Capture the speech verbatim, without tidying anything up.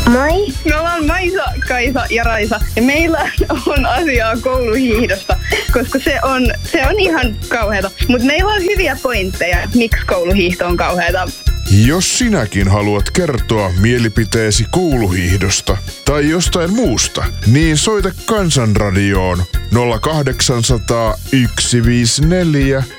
Moi. Me ollaan Maisa, Kaisa ja Raisa ja meillä on asiaa kouluhiihdosta, koska se on, se on ihan kauheata. Mutta meillä on hyviä pointteja, miksi kouluhiihto on kauheata. Jos sinäkin haluat kertoa mielipiteesi kouluhiihdosta tai jostain muusta, niin soita Kansanradioon nolla kahdeksan nolla nolla yksi viisi neljä